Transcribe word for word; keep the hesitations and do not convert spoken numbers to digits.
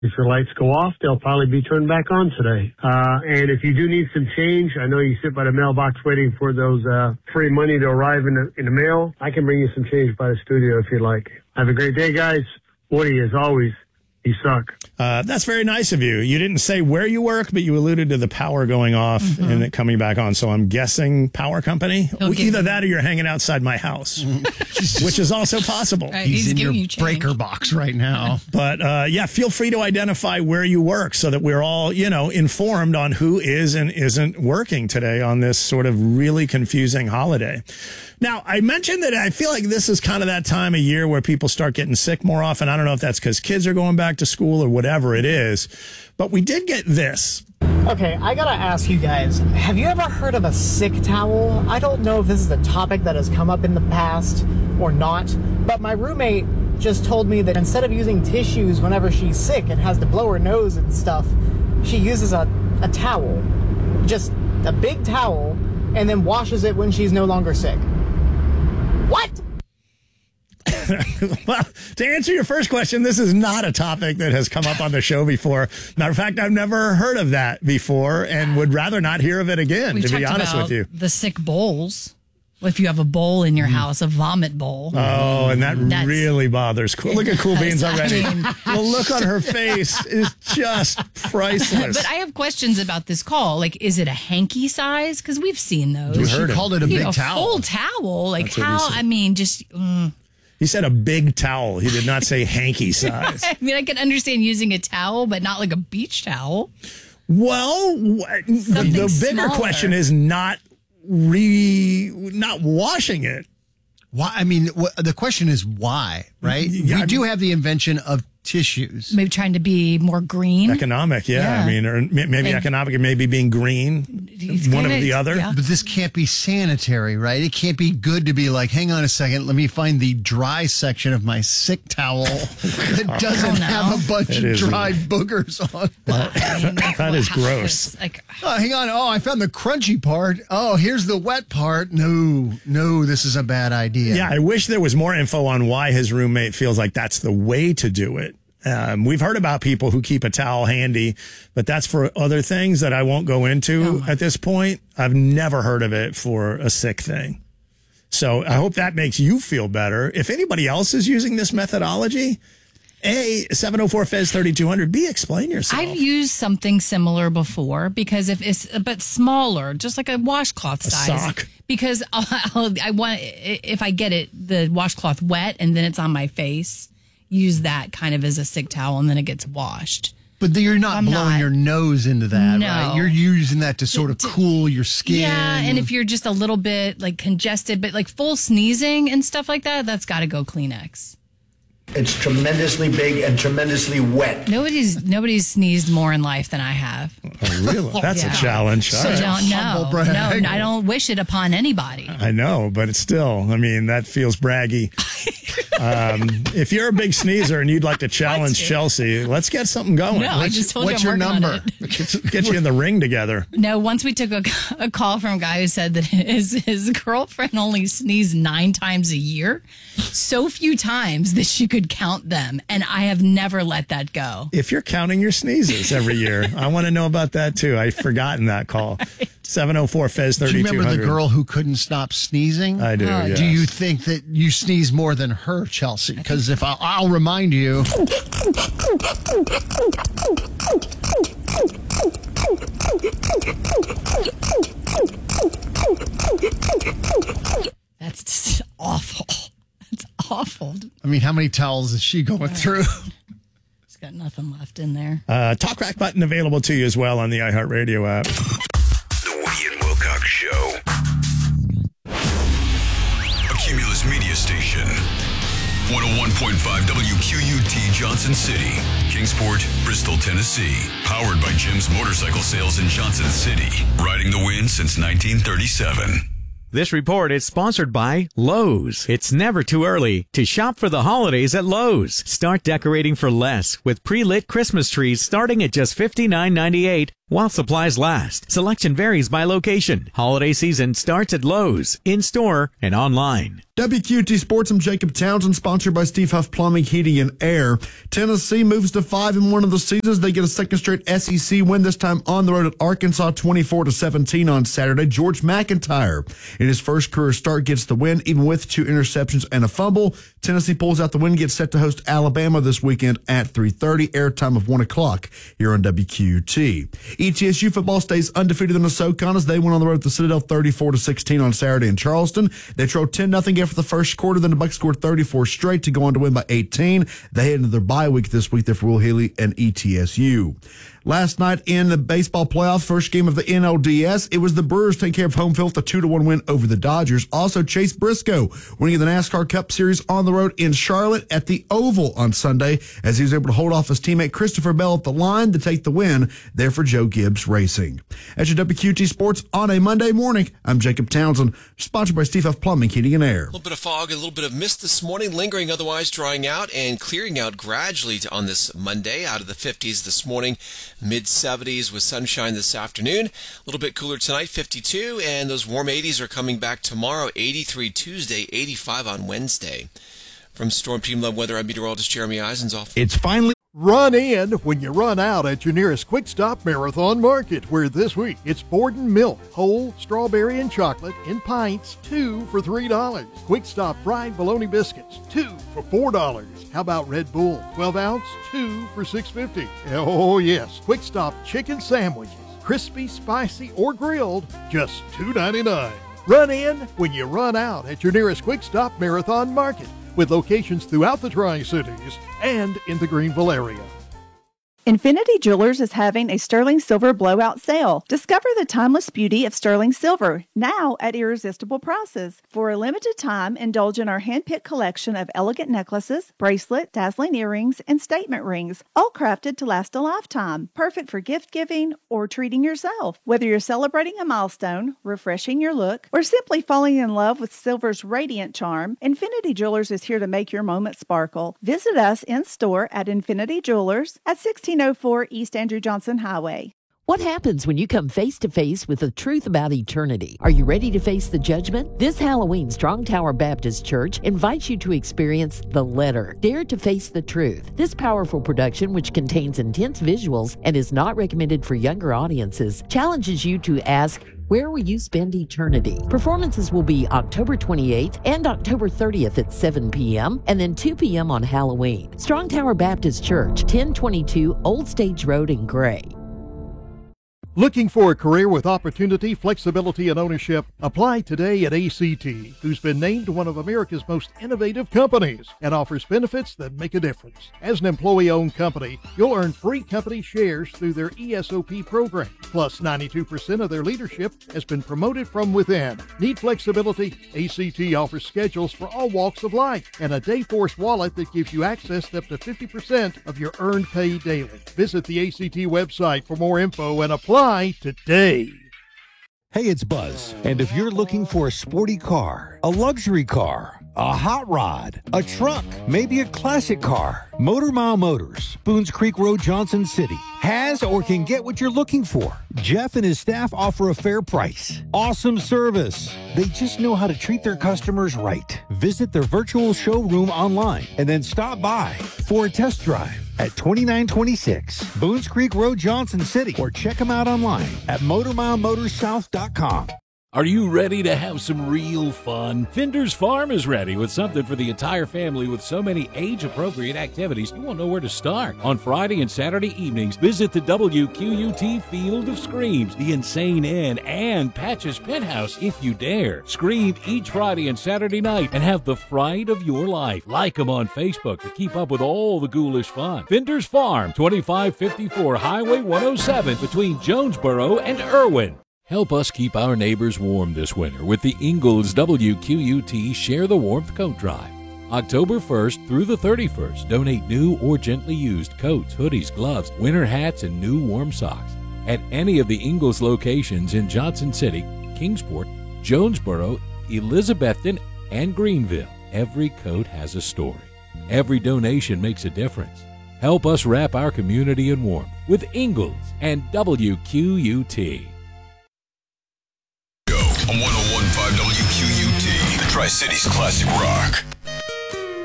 If your lights go off, they'll probably be turned back on today. Uh, and if you do need some change, I know you sit by the mailbox waiting for those uh, free money to arrive in the, in the mail. I can bring you some change by the studio if you'd like. Have a great day, guys. Woody, as always, you suck. Uh, that's very nice of you. You didn't say where you work, but you alluded to the power going off mm-hmm. and it coming back on. So I'm guessing power company. Okay. Either that or you're hanging outside my house, which is also possible. Right, he's, he's in your you breaker box right now. But uh, yeah, feel free to identify where you work so that we're all, you know, informed on who is and isn't working today on this sort of really confusing holiday. Now, I mentioned that I feel like this is kind of that time of year where people start getting sick more often. I don't know if that's because kids are going back to school or whatever it is, but we did get this. Okay, I gotta ask you guys, have you ever heard of a sick towel? I don't know if this is a topic that has come up in the past or not, but my roommate just told me that instead of using tissues whenever she's sick and has to blow her nose and stuff, she uses a, a towel, just a big towel, and then washes it when she's no longer sick. What? Well, to answer your first question, this is not a topic that has come up on the show before. Matter of fact, I've never heard of that before and would rather not hear of it again, we to be honest about with you. The sick bowls. If you have a bowl in your house, a vomit bowl. Oh, and that That's, really bothers. Cool. Look at Cool Beans already. I mean, the look on her face is just priceless. But I have questions about this call. Like, is it a hanky size? Because we've seen those. You She heard called it a You big know, towel. full towel. Like, That's what he how? said. I mean, just. Mm. He said a big towel. He did not say hanky size. I mean, I can understand using a towel, but not like a beach towel. Well, the, the bigger smaller. question is not re not washing it. Why? I mean, wh- the question is why, right? Yeah, we I do mean- have the invention of tissues. Maybe trying to be more green. Economic, yeah. Yeah. I mean, or m- maybe And- economic, maybe being green, It's one kinda- or the other. yeah. But this can't be sanitary, right? It can't be good to be like, hang on a second, let me find the dry section of my sick towel that doesn't know. have a bunch It of is dried boogers on it. I mean, like, That is how- gross. it's Like, Oh, hang on. Oh, I found the crunchy part. Oh, here's the wet part. No, no, this is a bad idea. Yeah, I wish there was more info on why his roommate feels like that's the way to do it. Um, we've heard about people who keep a towel handy, but that's for other things that I won't go into at this point. I've never heard of it for a sick thing. So I hope that makes you feel better. If anybody else is using this methodology, A, seven oh four F E Z thirty-two hundred, B, explain yourself. I've used something similar before because if it's but smaller, just like a washcloth A size. sock. Because I'll, I'll, I want if I get it the washcloth wet and then it's on my face, use that kind of as a sick towel and then it gets washed. But you're not I'm blowing not. your nose into that, No. right? You're using that to sort of cool your skin. Yeah, and if you're just a little bit like congested, but like full sneezing and stuff like that, that's got to go Kleenex. It's tremendously big and tremendously wet. Nobody's nobody's sneezed more in life than I have. Oh, really? That's Yeah. a challenge. All So right. don't Humble know. brag. No, I don't wish it upon anybody. I know, but it's still, I mean, that feels braggy. um, if you're a big sneezer and you'd like to challenge What? Chelsea, let's get something going. No, I let's just told what's you your I'm working number? on it. get, get you in the ring together. No, once we took a, a call from a guy who said that his his girlfriend only sneezed nine times a year, so few times that she could count them, and I have never let that go. If you're counting your sneezes every year, I want to know about that too. I've forgotten that call. seven oh four F E Z Do you thirty-two hundred. remember the girl who couldn't stop sneezing? I do, Oh, yes. Do you think that you sneeze more than her, Chelsea? Because if I'll, I'll remind you, That's just awful. That's awful. I mean, how many towels is she going through? It's got nothing left in there. Uh, talk rack button available to you as well on the iHeartRadio app. The Woody and Wilcox Show. A Cumulus Media Station. one oh one point five W Q U T Johnson City, Kingsport, Bristol, Tennessee. Powered by Jim's Motorcycle Sales in Johnson City. Riding the wind since nineteen thirty-seven. This report is sponsored by Lowe's. It's never too early to shop for the holidays at Lowe's. Start decorating for less with pre-lit Christmas trees starting at just fifty-nine ninety-eight while supplies last. Selection varies by location. Holiday season starts at Lowe's, in-store and online. W Q T Sports, I'm Jacob Townsend, sponsored by Steve Huff Plumbing, Heating, and Air. Tennessee moves to five and one of the seasons. They get a second straight S E C win, this time on the road at Arkansas, twenty-four to seventeen on Saturday. George McIntyre, in his first career start, gets the win, even with two interceptions and a fumble. Tennessee pulls out the win, gets set to host Alabama this weekend at three thirty, airtime of one o'clock here on W Q T. E T S U football stays undefeated in the SoCon as they went on the road at the Citadel thirty-four to sixteen on Saturday in Charleston. They trailed ten nothing after the first quarter, then the Bucs scored thirty-four straight to go on to win by eighteen. They head into their bye week this week there for Will Healy and E T S U. Last night in the baseball playoff, first game of the N L D S, it was the Brewers taking care of home field with a two to one win over the Dodgers. Also, Chase Briscoe winning the NASCAR Cup Series on the road in Charlotte at the Oval on Sunday as he was able to hold off his teammate Christopher Bell at the line to take the win there for Joe Gibbs Racing. At your W Q T Sports on a Monday morning, I'm Jacob Townsend, sponsored by Steve Huff Plumbing, Heating, and Air. A little bit of fog, a little bit of mist this morning, lingering, otherwise drying out and clearing out gradually on this Monday, out of the fifties this morning. Mid-seventies with sunshine this afternoon. A little bit cooler tonight, fifty-two, and those warm eighties are coming back tomorrow, eighty-three Tuesday, eighty-five on Wednesday. From Storm Team Love Weather, I'm meteorologist Jeremy Eisenzoff. It's finally... Run in when you run out at your nearest Quick Stop Marathon Market, where this week it's Borden Milk, whole, strawberry, and chocolate in pints, two for three dollars. Quick Stop Fried Bologna Biscuits, two for four dollars. How about Red Bull, twelve ounce, two for six fifty. Oh, yes, Quick Stop Chicken Sandwiches, crispy, spicy, or grilled, just two ninety-nine. Run in when you run out at your nearest Quick Stop Marathon Market, with locations throughout the Tri-Cities and in the Greenville area. Infinity Jewelers is having a sterling silver blowout sale. Discover the timeless beauty of sterling silver, now at irresistible prices. For a limited time, indulge in our hand-picked collection of elegant necklaces, bracelet, dazzling earrings, and statement rings, all crafted to last a lifetime. Perfect for gift-giving or treating yourself. Whether you're celebrating a milestone, refreshing your look, or simply falling in love with silver's radiant charm, Infinity Jewelers is here to make your moment sparkle. Visit us in-store at Infinity Jewelers at sixteen oh four East Andrew Johnson Highway. What happens when you come face to face with the truth about eternity? Are you ready to face the judgment? This Halloween, Strong Tower Baptist Church invites you to experience The Letter, Dare to Face the Truth. This powerful production, which contains intense visuals and is not recommended for younger audiences, challenges you to ask, where will you spend eternity? Performances will be October twenty-eighth and October thirtieth at seven p.m. and then two p.m. on Halloween. Strong Tower Baptist Church, ten twenty-two Old Stage Road in Gray. Looking for a career with opportunity, flexibility, and ownership? Apply today at A C T, who's been named one of America's most innovative companies and offers benefits that make a difference. As an employee-owned company, you'll earn free company shares through their E S O P program. Plus, ninety-two percent of their leadership has been promoted from within. Need flexibility? A C T offers schedules for all walks of life and a Dayforce wallet that gives you access to up to fifty percent of your earned pay daily. Visit the A C T website for more info and apply today. Hey, it's Buzz, and if you're looking for a sporty car, a luxury car, a hot rod, a truck, maybe a classic car, Motor Mile Motors, Boones Creek Road, Johnson City, has or can get what you're looking for. Jeff and his staff offer a fair price, awesome service. They just know how to treat their customers right. Visit their virtual showroom online and then stop by for a test drive at twenty-nine twenty-six Boones Creek Road, Johnson City, or check them out online at motor mile motors south dot com. Are you ready to have some real fun? Finder's Farm is ready with something for the entire family with so many age-appropriate activities you won't know where to start. On Friday and Saturday evenings, visit the W Q U T Field of Screams, the Insane Inn, and Patch's Penthouse if you dare. Scream each Friday and Saturday night and have the fright of your life. Like them on Facebook to keep up with all the ghoulish fun. Finder's Farm, twenty-five fifty-four Highway one oh seven between Jonesboro and Irwin. Help us keep our neighbors warm this winter with the Ingalls W Q U T Share the Warmth Coat Drive. October first through the thirty-first, donate new or gently used coats, hoodies, gloves, winter hats, and new warm socks at any of the Ingalls locations in Johnson City, Kingsport, Jonesboro, Elizabethton, and Greenville. Every coat has a story. Every donation makes a difference. Help us wrap our community in warmth with Ingalls and W Q U T. On one oh one point five W Q U T, the Tri-Cities Classic Rock.